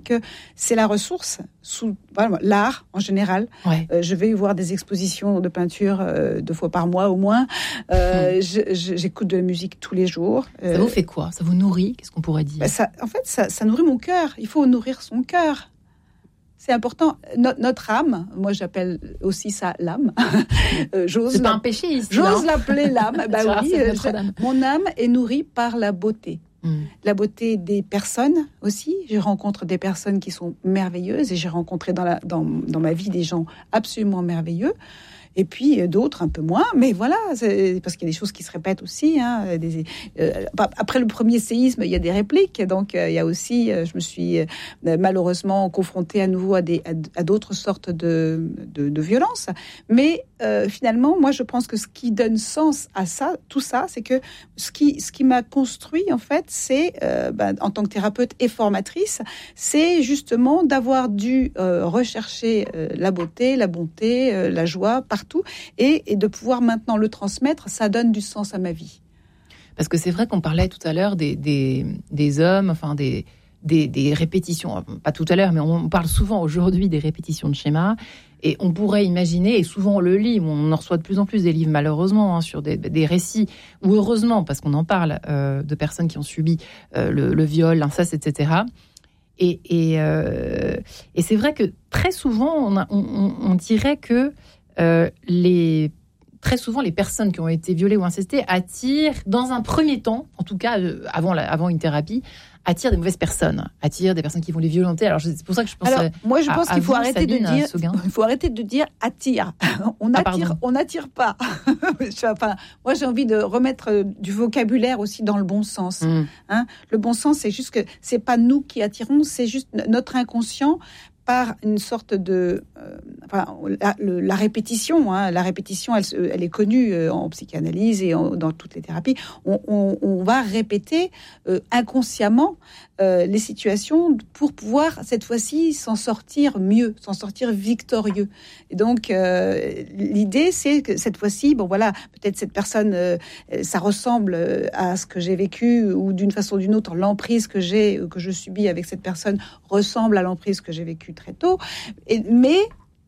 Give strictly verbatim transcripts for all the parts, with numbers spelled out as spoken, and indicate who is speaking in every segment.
Speaker 1: que c'est la ressource, sous voilà, l'art en général.
Speaker 2: Ouais.
Speaker 1: Euh, je vais voir des expositions de peinture euh, deux fois par mois au moins. Euh, mmh. je, je, j'écoute de la musique tous les jours.
Speaker 2: Ça euh, vous fait quoi ? Ça vous nourrit ? Qu'est-ce qu'on pourrait dire ?
Speaker 1: bah ça, En fait, ça, ça nourrit mon cœur. Il faut nourrir son cœur. C'est important. No- notre âme, moi j'appelle aussi ça l'âme.
Speaker 2: euh, j'ose c'est la... pas un péché ici.
Speaker 1: J'ose l'appeler l'âme. Bah oui, euh, je... Mon âme est nourrie par la beauté. Mmh. La beauté des personnes aussi. Je rencontre des personnes qui sont merveilleuses et j'ai rencontré dans, la, dans, dans ma vie des gens absolument merveilleux. Et puis d'autres un peu moins, mais voilà, c'est parce qu'il y a des choses qui se répètent aussi. Hein, des, euh, après le premier séisme, il y a des répliques, donc euh, il y a aussi, euh, je me suis euh, malheureusement confrontée à nouveau à, des, à, à d'autres sortes de, de, de violences. Mais euh, finalement, moi, je pense que ce qui donne sens à ça, tout ça, c'est que ce qui, ce qui m'a construit, en fait, c'est, euh, ben, en tant que thérapeute et formatrice, c'est justement d'avoir dû euh, rechercher euh, la beauté, la bonté, euh, la joie partout. Et, et de pouvoir maintenant le transmettre, ça donne du sens à ma vie.
Speaker 2: Parce que c'est vrai qu'on parlait tout à l'heure des, des, des hommes, enfin des, des, des répétitions, pas tout à l'heure, mais on parle souvent aujourd'hui des répétitions de schémas, et on pourrait imaginer, et souvent on le lit, on en reçoit de plus en plus des livres malheureusement, hein, sur des, des récits, ou heureusement, parce qu'on en parle, euh, de personnes qui ont subi euh, le, le viol, l'inceste, et cetera. Et, et, euh, et c'est vrai que très souvent, on, a, on, on dirait que Euh, les, très souvent, les personnes qui ont été violées ou incestées attirent, dans un premier temps, en tout cas euh, avant, la, avant une thérapie, attirent des mauvaises personnes, attirent des personnes qui vont les violenter. Alors c'est pour ça que je pense.
Speaker 1: Alors moi je pense
Speaker 2: à,
Speaker 1: qu'il faut
Speaker 2: à
Speaker 1: arrêter
Speaker 2: Sabine,
Speaker 1: de dire, il faut arrêter de dire attire. On attire, ah, on n'attire pas. Enfin, moi j'ai envie de remettre du vocabulaire aussi dans le bon sens. Mmh. Hein, le bon sens, c'est juste que c'est pas nous qui attirons, c'est juste notre inconscient. Par une sorte de, euh, enfin, la, le, la répétition, hein, la répétition, elle, elle est connue euh, en psychanalyse et en, dans toutes les thérapies. On, on, on va répéter euh, inconsciemment euh, les situations pour pouvoir cette fois-ci s'en sortir mieux, s'en sortir victorieux. Et donc euh, l'idée, c'est que cette fois-ci, bon voilà, peut-être cette personne, euh, ça ressemble à ce que j'ai vécu ou d'une façon ou d'une autre, l'emprise que j'ai, que je subis avec cette personne ressemble à l'emprise que j'ai vécue très tôt, et, mais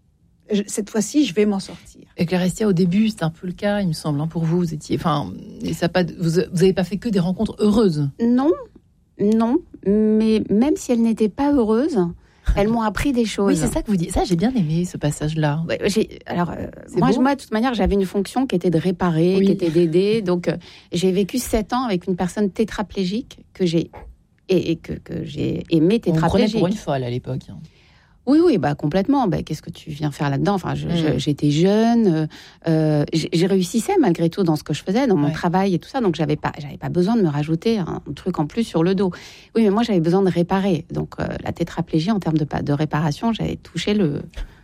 Speaker 1: je, cette fois-ci, je vais m'en sortir.
Speaker 2: Et Clarestia, au début, c'était un peu le cas, il me semble, hein, pour vous. Vous étiez, enfin, et ça pas, vous n'avez pas fait que des rencontres heureuses.
Speaker 3: Non, non, mais même si elles n'étaient pas heureuses, elles m'ont appris des choses.
Speaker 2: Oui, c'est ça que vous dites. Ça, j'ai bien aimé ce passage-là.
Speaker 3: Ouais, j'ai, alors, euh, moi, moi, de toute manière, j'avais une fonction qui était de réparer, oui. qui était d'aider. Donc, euh, j'ai vécu sept ans avec une personne tétraplégique que j'ai et, et que, que j'ai aimé tétraplégique.
Speaker 2: On me prenait pour une folle à l'époque.
Speaker 3: Oui, oui, bah complètement. Bah, qu'est-ce que tu viens faire là-dedans ? Enfin, je, mmh. je, j'étais jeune, euh, j'ai réussissais malgré tout dans ce que je faisais, dans mon ouais. travail et tout ça. Donc, j'avais pas, j'avais pas besoin de me rajouter un truc en plus sur le dos. Oui, mais moi, j'avais besoin de réparer. Donc, euh, la tétraplégie, en termes de, de réparation, j'avais touché le,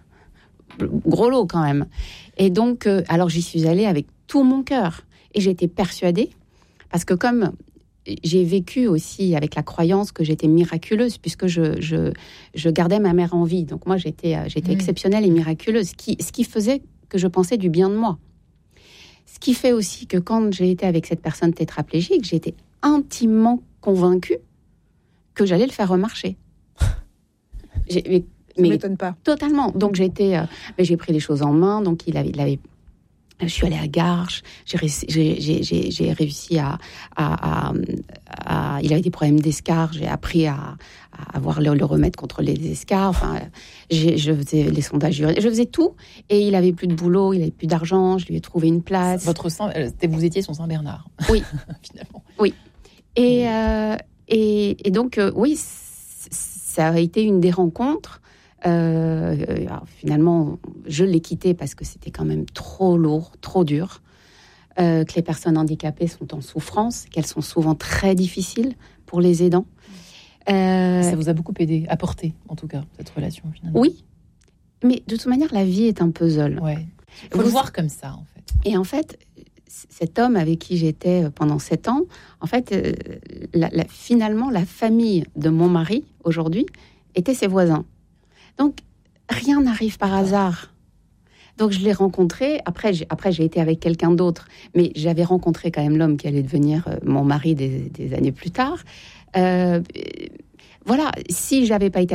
Speaker 3: le gros lot quand même. Et donc, euh, alors, j'y suis allée avec tout mon cœur. Et j'étais persuadée, parce que comme j'ai vécu aussi avec la croyance que j'étais miraculeuse, puisque je, je, je gardais ma mère en vie. Donc moi, j'étais, j'étais mmh. exceptionnelle et miraculeuse, ce qui, ce qui faisait que je pensais du bien de moi. Ce qui fait aussi que quand j'ai été avec cette personne tétraplégique, j'étais intimement convaincue que j'allais le faire remarcher. J'ai, mais,
Speaker 1: Ça ne m'étonne pas.
Speaker 3: Totalement. Donc j'ai, été, euh, mais j'ai pris les choses en main. Donc il avait... Il avait Je suis allée à Garches, j'ai, j'ai, j'ai, j'ai, j'ai réussi à, à, à, à... Il avait des problèmes d'escarres, j'ai appris à, à avoir le, le remède contre les escarres. Enfin, j'ai, je faisais les sondages urinaires, je faisais tout. Et il avait plus de boulot, il avait plus d'argent, je lui ai trouvé une place.
Speaker 2: Votre Saint, vous étiez son Saint-Bernard.
Speaker 3: Oui.
Speaker 2: Finalement.
Speaker 3: Oui. Et, euh, et, et donc, euh, oui, ça a été une des rencontres. Euh, alors finalement, je l'ai quitté parce que c'était quand même trop lourd, trop dur, euh, que les personnes handicapées sont en souffrance, qu'elles sont souvent très difficiles pour les aidants.
Speaker 2: Euh, Ça vous a beaucoup aidé, apporté en tout cas, cette relation finalement.
Speaker 3: Oui, mais de toute manière, la vie est un puzzle.
Speaker 2: Ouais. Il faut vous... le voir comme ça en fait.
Speaker 3: Et en fait, cet homme avec qui j'étais pendant sept ans, en fait, euh, la, la, finalement, la famille de mon mari, aujourd'hui, était ses voisins. Donc, rien n'arrive par hasard. Donc, je l'ai rencontré. Après, j'ai, après, j'ai été avec quelqu'un d'autre. Mais j'avais rencontré quand même l'homme qui allait devenir euh, mon mari des, des années plus tard. Euh, voilà, si j'avais pas été